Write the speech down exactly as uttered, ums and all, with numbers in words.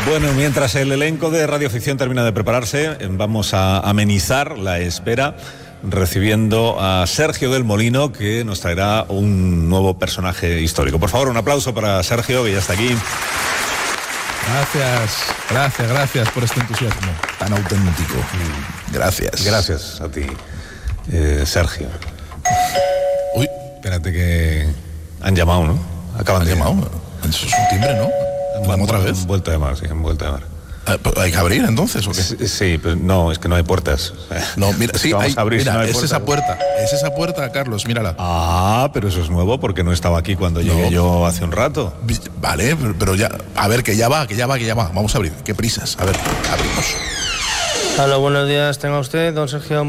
Bueno, mientras el elenco de Radioficción termina de prepararse, vamos a amenizar la espera recibiendo a Sergio del Molino, que nos traerá un nuevo personaje histórico. Por favor, un aplauso para Sergio, que ya está aquí. Gracias, gracias, gracias por este entusiasmo tan auténtico. Gracias. Gracias a ti, eh, Sergio. Uy, espérate que han llamado, ¿no? Acaban ¿Han de llamado? Eso es un timbre, ¿no? ¿Vamos otra vez? Han vuelto a llamar, sí, han vuelto a llamar. ¿Hay que abrir entonces o qué? Sí, sí, pero no, es que no hay puertas. No, mira, sí, vamos hay, a abrir, mira, si no hay es puertas. esa puerta, es esa puerta, Carlos, mírala. Ah, pero eso es nuevo porque no estaba aquí cuando llegué No. yo hace un rato. Vale, pero, pero ya, a ver, que ya va, que ya va, que ya va. Vamos a abrir, qué prisas. A ver, abrimos. Hola, buenos días, tenga usted, don Sergio.